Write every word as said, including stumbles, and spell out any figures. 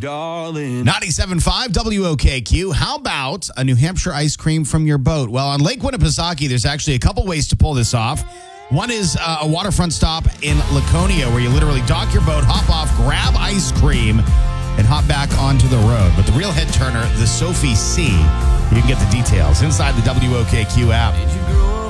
darling. ninety-seven point five W O K Q. How about a New Hampshire ice cream from your boat? Well, on Lake Winnipesaukee, there's actually a couple ways to pull this off. One is uh, a waterfront stop in Laconia where you literally dock your boat, hop off, grab ice cream, and hop back onto the road. But the real head turner, the Sophie C, you can get the details inside the W O K Q app. Did you grow